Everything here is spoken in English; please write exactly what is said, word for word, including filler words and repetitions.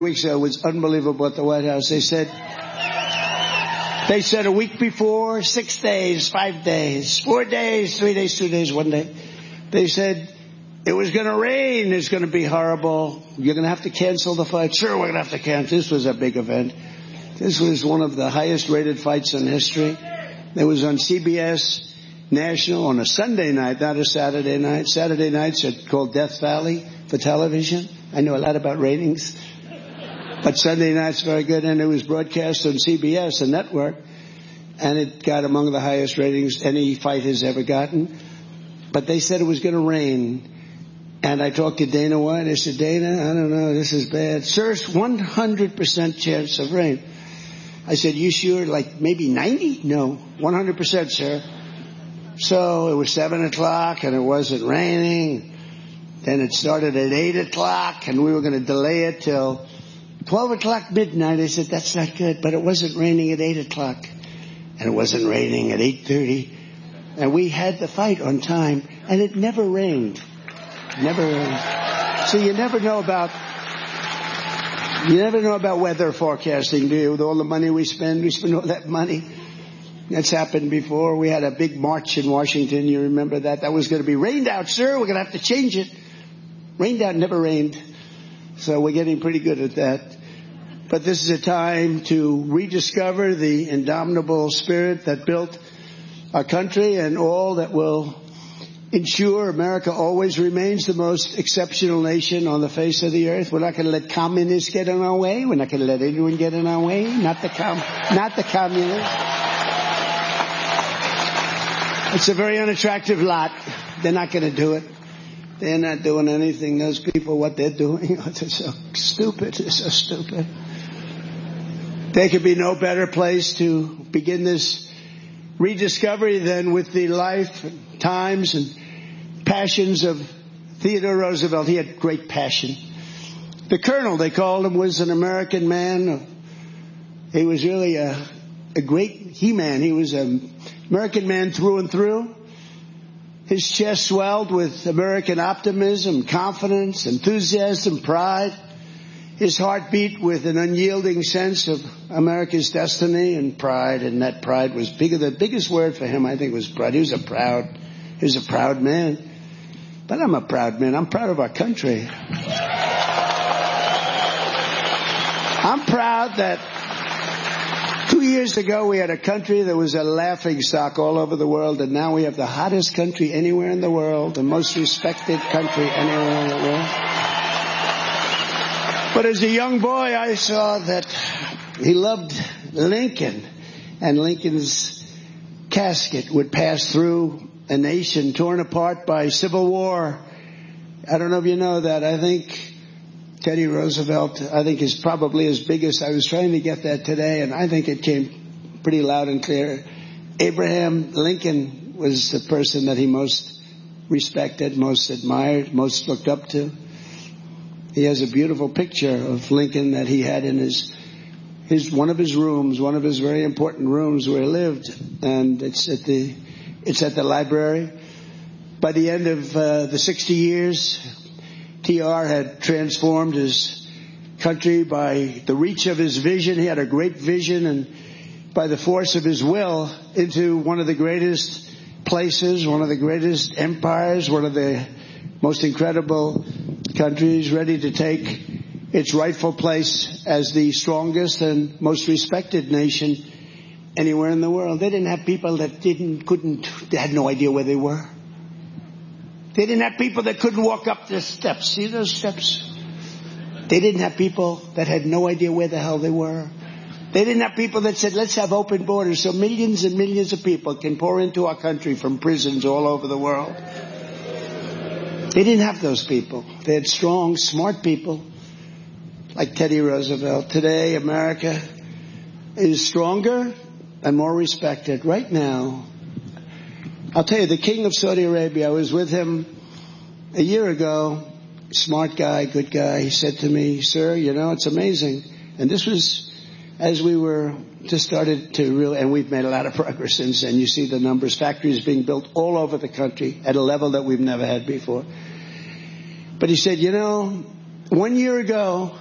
weeks ago. It was unbelievable at the White House. They said, they said a week before, six days, five days, four days, three days, two days, one day. They said it was going to rain. It's going to be horrible. You're going to have to cancel the fight. Sure, we're going to have to cancel. This was a big event. This was one of the highest rated fights in history. It was on C B S National on a Sunday night, not a Saturday night. Saturday nights are called Death Valley for television. I know a lot about ratings. But Sunday night's very good, and it was broadcast on C B S, a network, and it got among the highest ratings any fight has ever gotten. But they said it was going to rain. And I talked to Dana White. I said, Dana, I don't know, this is bad. Sir, it's one hundred percent chance of rain. I said, you sure? Like maybe ninety? No, one hundred percent, sir. So it was seven o'clock, and it wasn't raining. Then it started at eight o'clock, and we were going to delay it till twelve o'clock midnight. I said, that's not good. But it wasn't raining at eight o'clock. And it wasn't raining at eight thirty. And we had the fight on time, and it never rained. Never rained. So you never know about, you never know about weather forecasting, do you? With all the money we spend, we spend all that money. That's happened before. We had a big march in Washington. You remember that? That was going to be rained out, sir. We're going to have to change it. Rained out, never rained. So we're getting pretty good at that. But this is a time to rediscover the indomitable spirit that built our country and all that will ensure America always remains the most exceptional nation on the face of the earth. We're not going to let communists get in our way. We're not going to let anyone get in our way. Not the com, not the communists. It's a very unattractive lot. They're not going to do it. They're not doing anything. Those people, what they're doing, they're so stupid. They're so stupid. There could be no better place to begin this rediscovery than with the life, and times, and passions of Theodore Roosevelt. He had great passion. The Colonel, they called him, was an American man. He was really a, a great he-man. He was an American man through and through. His chest swelled with American optimism, confidence, enthusiasm, pride. His heart beat with an unyielding sense of America's destiny and pride, and that pride was bigger. The biggest word for him, I think, was pride. He was a proud, he was a proud man. But I'm a proud man. I'm proud of our country. I'm proud that two years ago we had a country that was a laughing stock all over the world, and now we have the hottest country anywhere in the world, the most respected country anywhere in the world. But as a young boy, I saw that he loved Lincoln, and Lincoln's casket would pass through a nation torn apart by civil war. I don't know if you know that. I think Teddy Roosevelt, I think, is probably his biggest. I was trying to get that today, and I think it came pretty loud and clear. Abraham Lincoln was the person that he most respected, most admired, most looked up to. He has a beautiful picture of Lincoln that he had in his, his one of his rooms, one of his very important rooms where he lived, and it's at the it's at the library. By the end of uh, the sixty years, T R had transformed his country by the reach of his vision. He had a great vision, and by the force of his will, into one of the greatest places, one of the greatest empires, one of the most incredible countries, ready to take its rightful place as the strongest and most respected nation anywhere in the world. They didn't have people that didn't, couldn't, they had no idea where they were. They didn't have people that couldn't walk up the steps. See those steps? They didn't have people that had no idea where the hell they were. They didn't have people that said, let's have open borders so millions and millions of people can pour into our country from prisons all over the world. They didn't have those people. They had strong, smart people like Teddy Roosevelt. Today, America is stronger and more respected. Right now, I'll tell you, the King of Saudi Arabia, I was with him a year ago, smart guy, good guy. He said to me, sir, you know, it's amazing. And this was as we were just started to really, and we've made a lot of progress since then. You see the numbers, factories being built all over the country at a level that we've never had before. But he said, you know, one year ago,